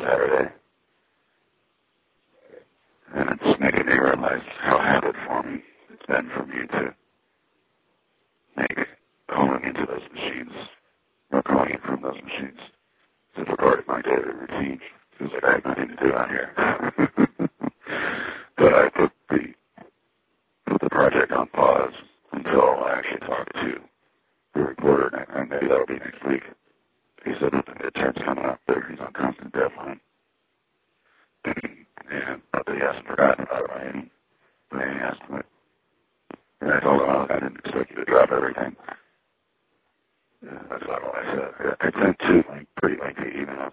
Saturday. And it's making me realize how habit forming it's been for me to make calling into those machines, or calling in from those machines, such a part of my daily routine. Feels like I have nothing to do out here. But I put the project on pause until I actually talk to the reporter, and maybe that'll be next week. He said that the midterm's coming up there. He's on constant deadline. And not that he hasn't forgotten about it by any estimate. And I told him I didn't expect you to drop everything. That's not what I said. I sent two pretty lengthy emails.